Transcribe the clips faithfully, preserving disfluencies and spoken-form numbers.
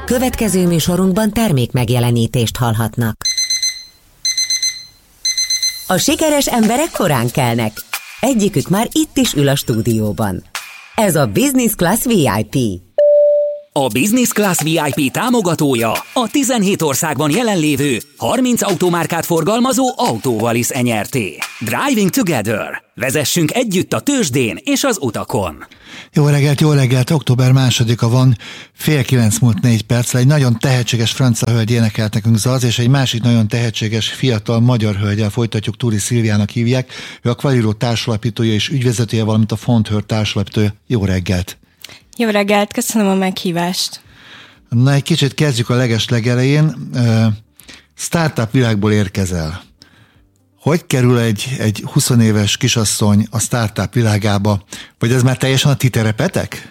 Következő műsorunkban termék megjelenítést hallhatnak. A sikeres emberek korán kelnek. Egyikük már itt is ül a stúdióban. Ez a Business Class vé i pé. A Business Class vé i pé támogatója a tizenhét országban jelenlévő harminc automárkát forgalmazó Autovalis Enyerté. Driving Together. Vezessünk együtt a tőzsdén és az utakon. Jó reggelt, jó reggelt! Október másodika van, fél kilenc múlt négy perccel. Egy nagyon tehetséges francia hölgy énekelt nekünk Zaz, és egy másik nagyon tehetséges fiatal magyar hölgyel folytatjuk, Túri Szilviának hívják. Ő a Qualiro társalapítója és ügyvezetője, valamint a Fonthör társalapítója. Jó reggelt! Jó reggelt, köszönöm a meghívást. Na, egy kicsit kezdjük a leges-legelején. Startup világból érkezel. Hogy kerül egy, egy húsz éves kisasszony a startup világába? Vagy ez már teljesen a ti terepetek?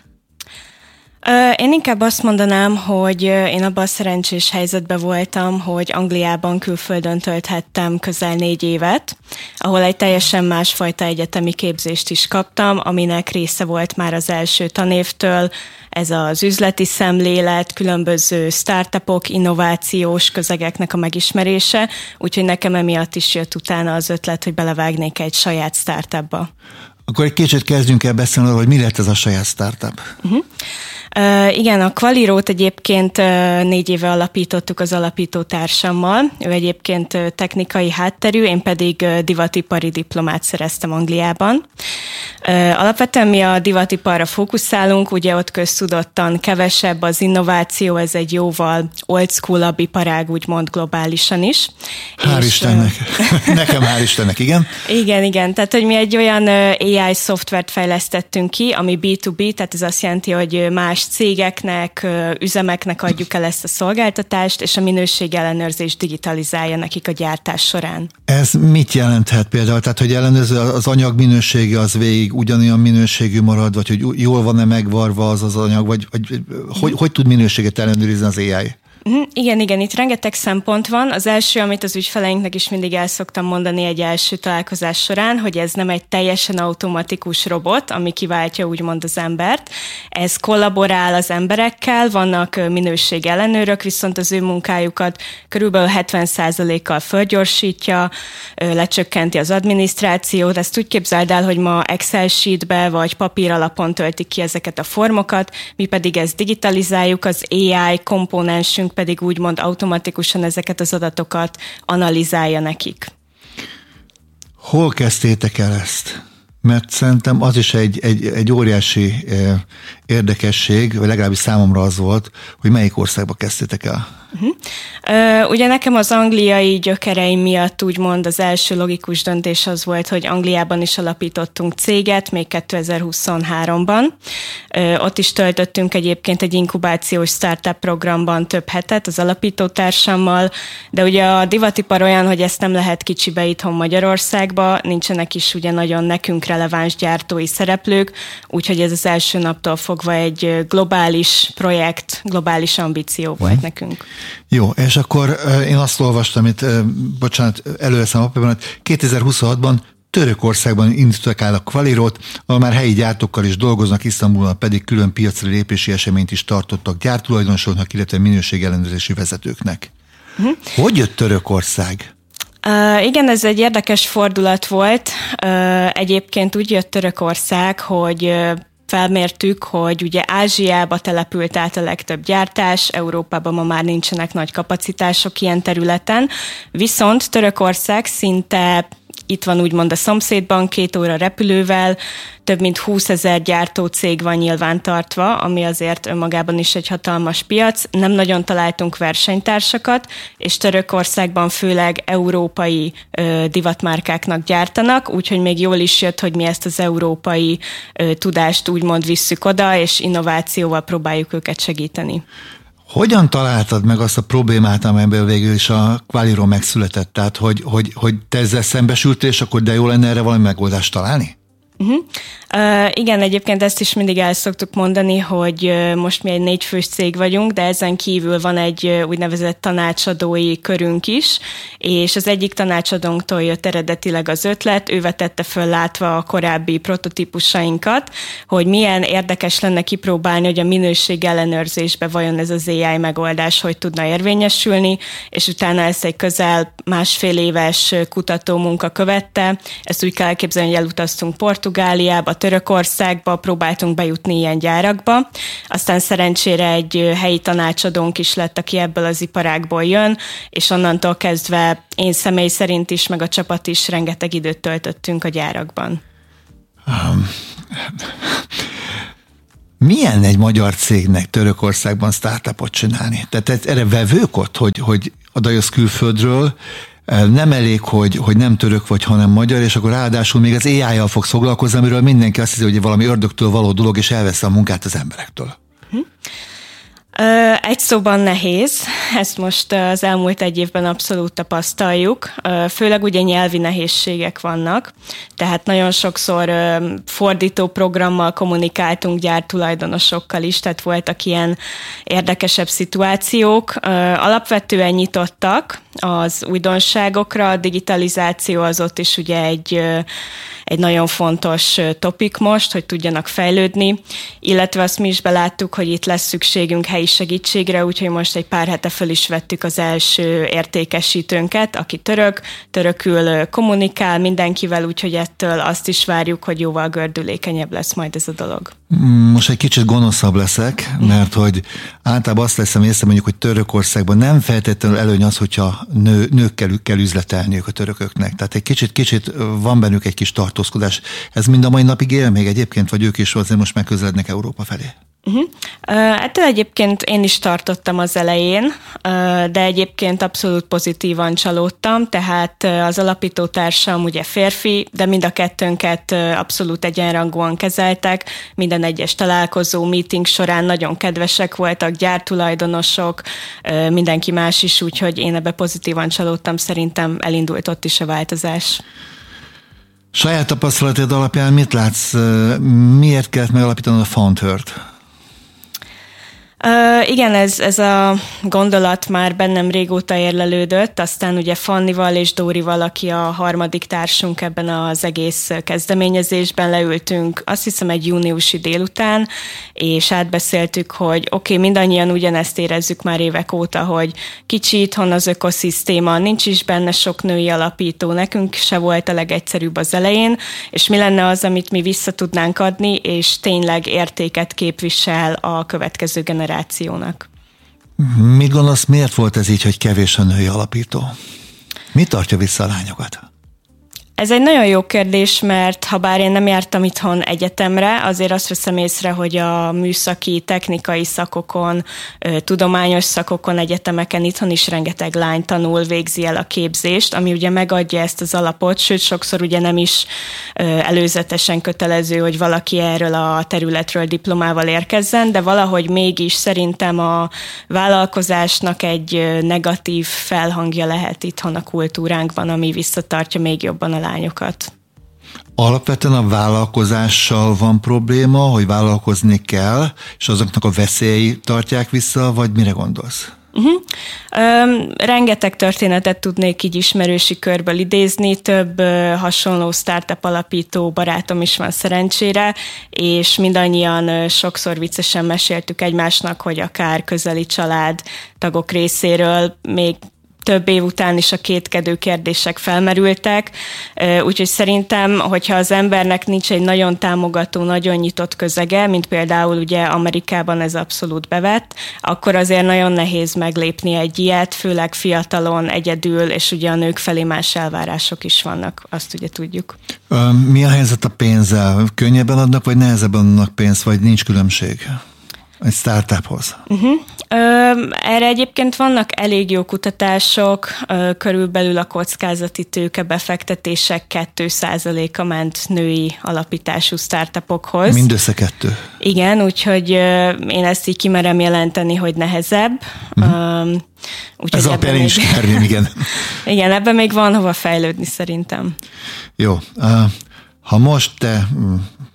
Én inkább azt mondanám, hogy én abban a szerencsés helyzetben voltam, hogy Angliában külföldön tölthettem közel négy évet, ahol egy teljesen másfajta egyetemi képzést is kaptam, aminek része volt már az első tanévtől, ez az üzleti szemlélet, különböző startupok, innovációs közegeknek a megismerése, úgyhogy nekem emiatt is jött utána az ötlet, hogy belevágnék egy saját startupba. Akkor egy kicsit kezdjünk el beszélni arról, hogy mi lett ez a saját startup. Uh-huh. Uh, igen, a Qualirót egyébként uh, négy éve alapítottuk az alapító társammal. Ő egyébként uh, technikai hátterű, én pedig uh, divatipari diplomát szereztem Angliában. Uh, alapvetően mi a divatiparra fókuszálunk, ugye ott köztudottan kevesebb az innováció, ez egy jóval old school-abb iparág, úgymond globálisan is. Hál' és, Istennek. Uh, Nekem hál' Istennek, igen. Igen, igen, tehát hogy mi egy olyan uh, á i szoftvert fejlesztettünk ki, ami bé kettő bé, tehát ez azt jelenti, hogy más cégeknek, üzemeknek adjuk el ezt a szolgáltatást, és a minőségellenőrzés digitalizálja nekik a gyártás során. Ez mit jelenthet például? Tehát, hogy ellenőrző az anyag minősége az végig ugyanolyan minőségű marad, vagy hogy jól van-e megvarva az az anyag, vagy, vagy hogy, hogy tud minőséget ellenőrizni az á i? Igen, igen, itt rengeteg szempont van. Az első, amit az ügyfeleinknek is mindig el szoktam mondani egy első találkozás során, hogy ez nem egy teljesen automatikus robot, ami kiváltja úgymond az embert. Ez kollaborál az emberekkel, vannak minőségellenőrök, viszont az ő munkájukat körülbelül hetven százalékkal fölgyorsítja, lecsökkenti az adminisztrációt. Ezt úgy képzeld el, hogy ma Excel sheetbe vagy papír alapon töltik ki ezeket a formokat, mi pedig ezt digitalizáljuk, az á i komponensünk pedig úgymond automatikusan ezeket az adatokat analizálja nekik. Hol kezdtétek el ezt? Mert szerintem az is egy, egy, egy óriási eh, érdekesség, vagy legalábbis számomra az volt, hogy melyik országba kezdtétek el? Uh-huh. Uh, ugye nekem az angliai gyökereim miatt úgymond az első logikus döntés az volt, hogy Angliában is alapítottunk céget, még kétezer-huszonháromban. Uh, ott is töltöttünk egyébként egy inkubációs startup programban több hetet az alapítótársammal, de ugye a divatipar olyan, hogy ezt nem lehet kicsibe itthon Magyarországba, nincsenek is ugye nagyon nekünk releváns gyártói szereplők, úgyhogy ez az első naptól fogva egy globális projekt, globális ambíció volt uh-huh. nekünk. Jó, és akkor én azt olvastam itt, bocsánat, előveszem a papírban, hogy kétezer-huszonhatban Törökországban indították el a Qualirót, ahol már helyi gyártókkal is dolgoznak, Isztambulban pedig külön piacra lépési eseményt is tartottak gyártulajdonosoknak, illetve minőségellenőrzési vezetőknek. Uh-huh. Hogy jött Törökország? Uh, igen, ez egy érdekes fordulat volt. Uh, egyébként úgy jött Törökország, hogy uh, felmértük, hogy ugye Ázsiába települt át a legtöbb gyártás, Európában ma már nincsenek nagy kapacitások ilyen területen, viszont Törökország szinte itt van úgymond a szomszédban, két óra repülővel, több mint húszezer gyártócég van nyilván tartva, ami azért önmagában is egy hatalmas piac. Nem nagyon találtunk versenytársakat, és Törökországban főleg európai ö, divatmárkáknak gyártanak, úgyhogy még jól is jött, hogy mi ezt az európai ö, tudást úgymond visszük oda, és innovációval próbáljuk őket segíteni. Hogyan találtad meg azt a problémát, amelyben végül is a Qualiro megszületett? Tehát, hogy, hogy, hogy te ezzel szembesültél, és akkor de jó lenne erre valami megoldást találni? Uh-huh. Uh, igen, egyébként ezt is mindig el szoktuk mondani, hogy uh, most mi egy négyfős cég vagyunk, de ezen kívül van egy uh, úgynevezett tanácsadói körünk is, és az egyik tanácsadónktól jött eredetileg az ötlet, ő vetette föl látva a korábbi prototípusainkat, hogy milyen érdekes lenne kipróbálni, hogy a minőség ellenőrzésbe vajon ez az á i megoldás hogy tudna érvényesülni, és utána ezt egy közel másfél éves kutatómunka követte. Ezt úgy kell elképzelni, hogy elutaztunk Portugáliába, Törökországba, próbáltunk bejutni ilyen gyárakba. Aztán szerencsére egy helyi tanácsadónk is lett, aki ebből az iparágból jön, és onnantól kezdve én személy szerint is, meg a csapat is rengeteg időt töltöttünk a gyárakban. Um, milyen egy magyar cégnek Törökországban startupot csinálni? Tehát erre vevők ott, hogy, hogy odajössz külföldről, nem elég, hogy, hogy nem török vagy, hanem magyar, és akkor ráadásul még az á i-jal fogsz foglalkozni, amiről mindenki azt hiszi, hogy valami ördögtől való dolog, és elveszi a munkát az emberektől. Hm? Egy szóban nehéz, ezt most az elmúlt egy évben abszolút tapasztaljuk, főleg ugye nyelvi nehézségek vannak, tehát nagyon sokszor fordító programmal kommunikáltunk gyártulajdonosokkal is, tehát voltak ilyen érdekesebb szituációk. Alapvetően nyitottak az újdonságokra, a digitalizáció az ott is ugye egy, egy nagyon fontos topik most, hogy tudjanak fejlődni, illetve azt mi is beláttuk, hogy itt lesz szükségünk helyi segítségre, úgyhogy most egy pár hete föl is vettük az első értékesítőnket, aki török, törökül kommunikál mindenkivel, úgyhogy ettől azt is várjuk, hogy jóval gördülékenyebb lesz majd ez a dolog. Most egy kicsit gonoszabb leszek, mert hogy általában azt veszem észre, mondjuk, hogy Törökországban nem feltétlenül előny az, hogyha nő, nőkkel kell üzletelniük a törököknek. Tehát egy kicsit, kicsit van bennük egy kis tartózkodás. Ez mind a mai napig él még egyébként, vagy ők is azért most megközelednek Európa felé? Uh-huh. Uh, ettől egyébként én is tartottam az elején, uh, de egyébként abszolút pozitívan csalódtam, tehát uh, az alapítótársam ugye férfi, de mind a kettőnket uh, abszolút egyenrangúan kezeltek, minden egyes találkozó, meeting során nagyon kedvesek voltak, gyártulajdonosok, uh, mindenki más is, úgyhogy én ebbe pozitívan csalódtam, szerintem elindult ott is a változás. Saját tapasztalatod alapján mit látsz, miért kellett megalapítani a Foundherd-t? Uh, igen, ez, ez a gondolat már bennem régóta érlelődött, aztán ugye Fannival és Dórival, aki a harmadik társunk ebben az egész kezdeményezésben leültünk, azt hiszem egy júniusi délután, és átbeszéltük, hogy oké, okay, mindannyian ugyanezt érezzük már évek óta, hogy kicsi itthon az ökoszisztéma, nincs is benne sok női alapító, nekünk se volt a legegyszerűbb az elején, és mi lenne az, amit mi vissza tudnánk adni, és tényleg értéket képvisel a következő generációnak. Mit gondolsz, miért volt ez így, hogy kevés a női alapító? Mi tartja vissza a lányokat? Ez egy nagyon jó kérdés, mert ha bár én nem jártam itthon egyetemre, azért azt veszem észre, hogy a műszaki, technikai szakokon, tudományos szakokon, egyetemeken itthon is rengeteg lány tanul, végzi el a képzést, ami ugye megadja ezt az alapot, sőt sokszor ugye nem is előzetesen kötelező, hogy valaki erről a területről diplomával érkezzen, de valahogy mégis szerintem a vállalkozásnak egy negatív felhangja lehet itthon a kultúránkban, ami visszatartja még jobban a lányokat. Alapvetően a vállalkozással van probléma, hogy vállalkozni kell, és azoknak a veszélyei tartják vissza, vagy mire gondolsz? Uh-huh. Um, rengeteg történetet tudnék így ismerősi körből idézni, több uh, hasonló startup alapító barátom is van szerencsére, és mindannyian uh, sokszor viccesen meséltük egymásnak, hogy akár közeli család tagok részéről még több év után is a kétkedő kérdések felmerültek, úgyhogy szerintem, hogyha az embernek nincs egy nagyon támogató, nagyon nyitott közege, mint például ugye Amerikában ez abszolút bevett, akkor azért nagyon nehéz meglépni egy ilyet, főleg fiatalon, egyedül, és ugye a nők felé más elvárások is vannak, azt ugye tudjuk. Mi a helyzet a pénzzel? Könnyebben adnak, vagy nehezebben adnak pénzt, vagy nincs különbség egy startuphoz? Uh-huh. Erre egyébként vannak elég jó kutatások, körülbelül a kockázati tőke befektetések két százaléka ment női alapítású startupokhoz. Mindössze kettő. Igen, úgyhogy én ezt így kimerem jelenteni, hogy nehezebb. Uh-huh. Úgyhogy ez alapján is tervém, igen. Igen, ebben még van hova fejlődni szerintem. Jó. Ha most te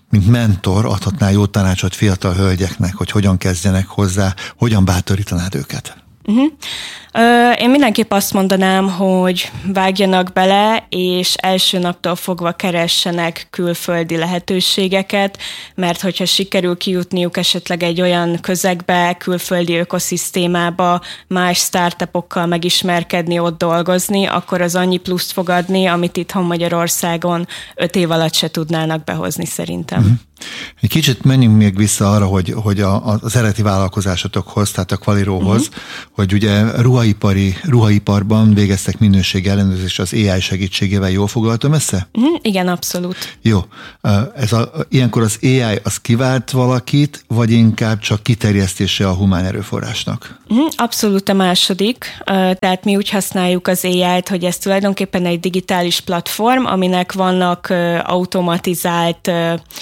mint mentor adhatnál jó tanácsot fiatal hölgyeknek, hogy hogyan kezdjenek hozzá, hogyan bátorítanád őket? Uh-huh. Ö, én mindenképp azt mondanám, hogy vágjanak bele, és első naptól fogva keressenek külföldi lehetőségeket, mert hogyha sikerül kijutniuk esetleg egy olyan közegbe, külföldi ökoszisztémába, más startupokkal megismerkedni, ott dolgozni, akkor az annyi pluszt fog adni, amit itthon Magyarországon öt év alatt se tudnának behozni szerintem. Uh-huh. Egy kicsit menjünk még vissza arra, hogy, hogy a, az eredeti vállalkozásotokhoz, tehát a Qualirohoz, uh-huh. hogy ugye ruhaipari, ruhaiparban végeztek minőségi ellenőrzést az á i segítségével, jól foglaltam össze? Uh-huh. Igen, abszolút. Jó. Ez a, ilyenkor az á i az kivált valakit, vagy inkább csak kiterjesztése a humán erőforrásnak? Uh-huh. Abszolút a második. Tehát mi úgy használjuk az á i-t, hogy ez tulajdonképpen egy digitális platform, aminek vannak automatizált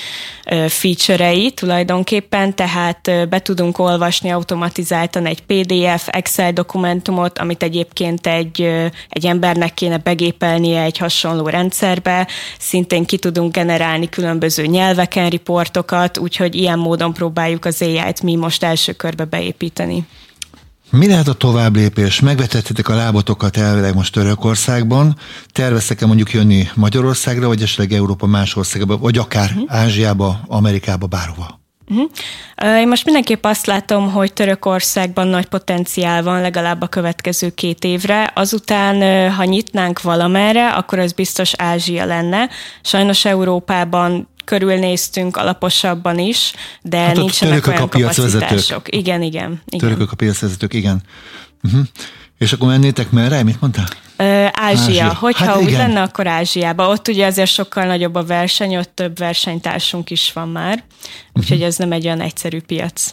feature-ei tulajdonképpen, tehát be tudunk olvasni automatizáltan egy pé dé ef, Excel dokumentumot, amit egyébként egy, egy embernek kéne begépelnie egy hasonló rendszerbe, szintén ki tudunk generálni különböző nyelveken riportokat, úgyhogy ilyen módon próbáljuk az á i-t mi most első körbe beépíteni. Mi lehet a tovább lépés? Megvetettétek a lábotokat elvileg most Törökországban. Terveztek-e mondjuk jönni Magyarországra, vagy esetleg Európa más országba, vagy akár uh-huh. Ázsiába, Amerikába, bárhova? Uh-huh. Én most mindenképp azt látom, hogy Törökországban nagy potenciál van legalább a következő két évre. Azután, ha nyitnánk valamerre, akkor az biztos Ázsia lenne. Sajnos Európában körülnéztünk alaposabban is, de hát nincsenek olyan kapacitások. Igen, igen, igen. Törökök a piacvezetők, igen. Uh-huh. És akkor mennétek merre? Mit mondtál? Ö, Ázsia. Ázsia. Hogyha hát úgy igen. lenne, akkor Ázsiába. Ott ugye azért sokkal nagyobb a verseny, ott több versenytársunk is van már, úgyhogy uh-huh. ez nem egy olyan egyszerű piac.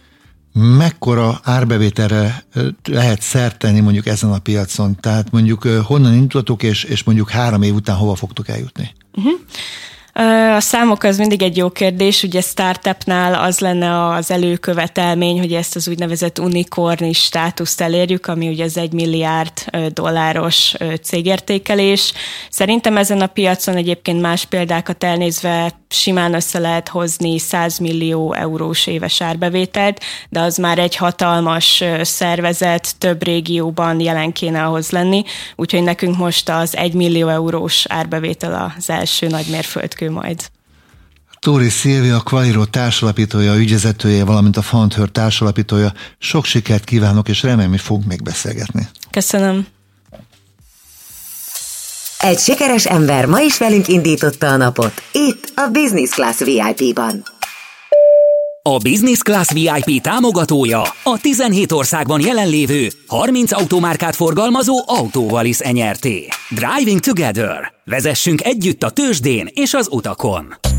Mekkora árbevételre lehet szert tenni mondjuk ezen a piacon? Tehát mondjuk honnan indultok, és, és mondjuk három év után hova fogtok eljutni? Uh-huh. A számok az mindig egy jó kérdés, ugye startupnál az lenne az előkövetelmény, hogy ezt az úgynevezett unikorni státuszt elérjük, ami ugye az egy milliárd dolláros cégértékelés. Szerintem ezen a piacon egyébként más példákat elnézve simán össze lehet hozni száz millió eurós éves árbevételt, de az már egy hatalmas szervezet, több régióban jelen kéne ahhoz lenni, úgyhogy nekünk most az egy millió eurós árbevétel az első nagy mérföldkő majd. Tóri Szilvia, a Qualiro társalapítója, ügyvezetője, valamint a Foundher társalapítója. Sok sikert kívánok, és remélem, hogy fogunk még beszélgetni. Köszönöm. Egy sikeres ember ma is velünk indította a napot, itt a Business Class vé i pé-ban. A Business Class vé i pé támogatója a tizenhét országban jelenlévő harminc automárkát forgalmazó Autovalis Enyerté. Driving Together. Vezessünk együtt a tőzsdén és az utakon.